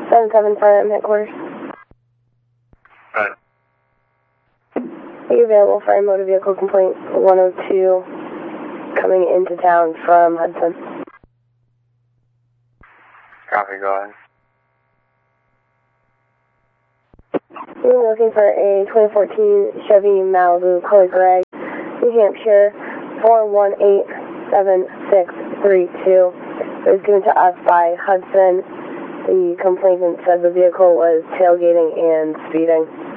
7-7 Firearm Headquarters. Right. Are you available for a motor vehicle complaint 102 coming into town from Hudson? Copy, go ahead. We're looking for a 2014 Chevy Malibu color gray, New Hampshire 4187632. It was given to us by Hudson. The complainant said the vehicle was tailgating and speeding.